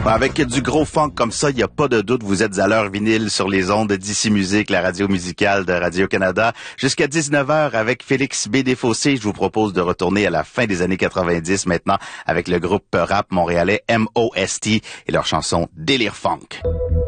Avec du gros funk comme ça, il n'y a pas de doute, vous êtes à l'heure vinyle sur les ondes d'Ici Musique, la radio musicale de Radio-Canada. Jusqu'à 19h avec Félix B. Desfossés, je vous propose de retourner à la fin des années 90 maintenant avec le groupe rap montréalais MOST et leur chanson Délire Funk.